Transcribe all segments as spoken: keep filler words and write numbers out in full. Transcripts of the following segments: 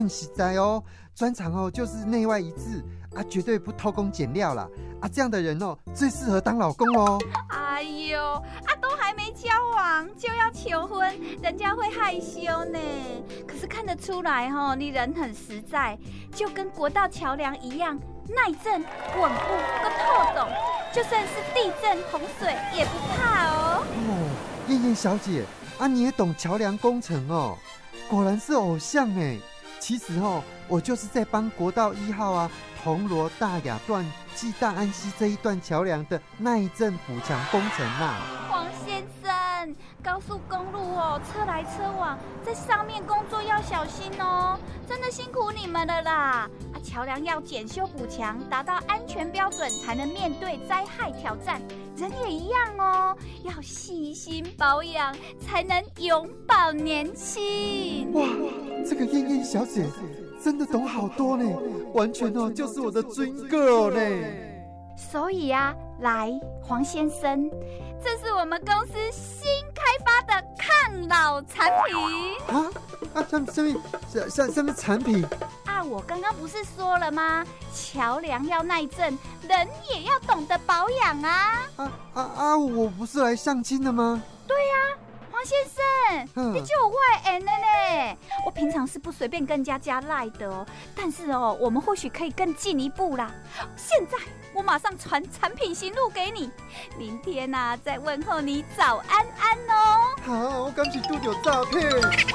很实在哦，专长哦就是内外一致啊，绝对不偷工减料啦啊，这样的人哦最适合当老公哦。 哎呦，啊都还没交往就要求婚，人家会害羞呢。可是看得出来哦，你人很实在，就跟国道桥梁一样，耐震、稳固、够透懂，就算是地震、洪水也不怕哦。 哦，燕燕小姐啊，你也懂桥梁工程哦，果然是偶像哎。其实哦，我就是在帮国道一号啊，铜锣大雅段暨大安溪这一段桥梁的耐震补强工程啊。 黄先生，高速公路哦，车来车往，在上面工作要小心哦，真的辛苦你们了啦！啊，桥梁要检修补强，达到安全标准，才能面对灾害挑战。人也一样哦，要细心保养，才能永葆年轻。 哇，这个燕燕小姐真的懂好多呢，完全哦就是我的 dream girl 呢。 所以啊，来，黄先生，这是我们公司新开发的抗老产品啊啊！什么什么什什么产品啊？我刚刚不是说了吗？桥梁要耐震，人也要懂得保养啊！ 啊啊啊！我不是来相亲的吗？ 对呀、啊。黄先生，嗯、你就有外缘了呢。我平常是不随便跟人家加赖的哦，但是哦，我们或许可以更进一步啦。现在我马上传产品型录给你，明天呐、啊、再问候你早安安哦。 好，我赶紧丢丢照片。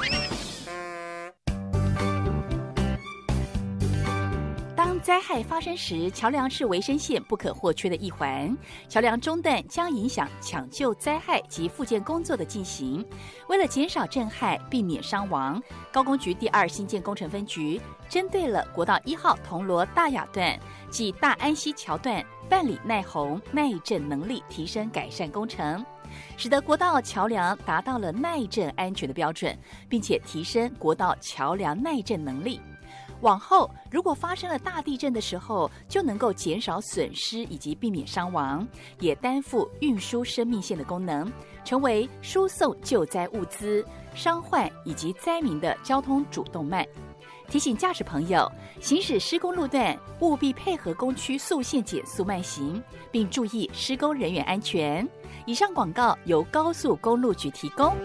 当灾害发生时，桥梁是维生线不可或缺的一环。桥梁中断将影响抢救灾害及复健工作的进行。为了减少震撼，避免伤亡，高工局第二新建工程分局针对了国道一号铜锣大雅段及大安溪桥段，办理耐洪、耐震能力提升改善工程，使得国道桥梁达到了耐震安全的标准，并且提升国道桥梁耐震能力。往后如果发生了大地震的时候，就能够减少损失以及避免伤亡，也担负运输生命线的功能，成为输送救灾物资、伤患以及灾民的交通主动脉。提醒驾驶朋友，行驶施工路段务必配合工区速限减速慢行，并注意施工人员安全。以上广告由高速公路局提供。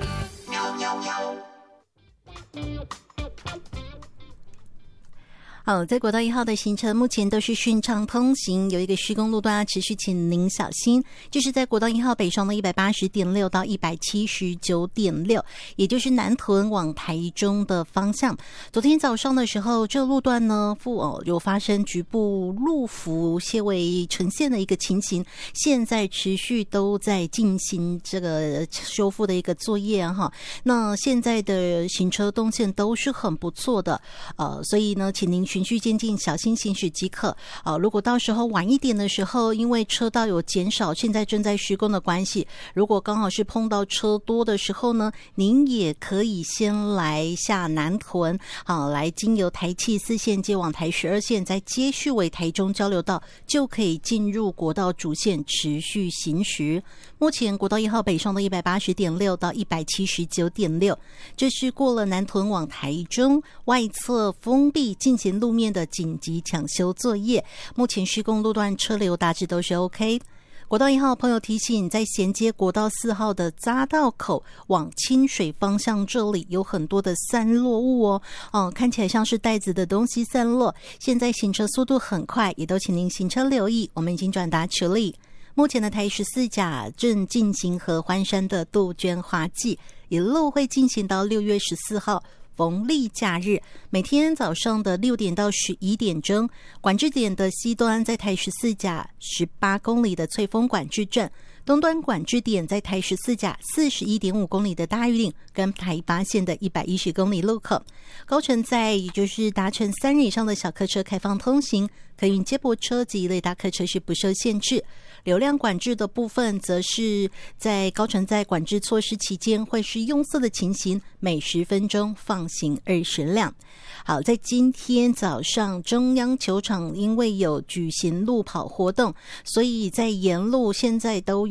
好，在国道一号的行程目前都是顺畅通行，有一个施工路段要持续，请您小心，就是在国道一号北上的 一百八十点六 到 一百七十九点六， 也就是南屯往台中的方向。昨天早上的时候，这路段呢附哦有发生局部路幅些微呈现的一个情形，现在持续都在进行这个修复的一个作业哈。那现在的行车动线都是很不错的，呃，所以呢，请您循序渐进，小心行驶即可。呃，如果到时候晚一点的时候，因为车道有减少，现在正在施工的关系，如果刚好是碰到车多的时候呢，您也可以先来下南屯，好，来经由台七四线接往台十二线，再接续为台中交流道，就可以进入国道主线持续行驶。目前国道一号北上的 一百八十点六 到 一百七十九点六， 这是过了南屯往台中外侧封闭进行路面的紧急抢修作业，目前施工路段车流大致都是 OK。国道一号朋友提醒，在衔接国道四号的匝道口往清水方向，这里有很多的散落物哦，哦，看起来像是袋子的东西散落，现在行车速度很快，也都请您行车留意，我们已经转达处理。目前的台十四甲正进行合欢山的杜鹃花季，一路会进行到六月十四号逢例假日，每天早上的六点到十一点钟，管制点的西端在台十四甲十八公里的翠峰管制站，东端管制点在台十四甲四十一点五公里的大玉岭跟台八线的一百一十公里路口。高乘载也就是达成三人以上的小客车开放通行，客运接驳车及一类大客车是不受限制。流量管制的部分则是在高乘载管制措施期间会是拥塞的情形，每十分钟放行二十辆。好，在今天早上中央球场因为有举行路跑活动，所以在沿路现在都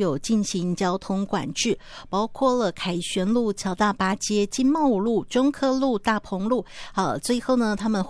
有进行交通管制，包括了凯旋路、乔大八街、金茂路、中科路、大鹏路。好，最后呢，他们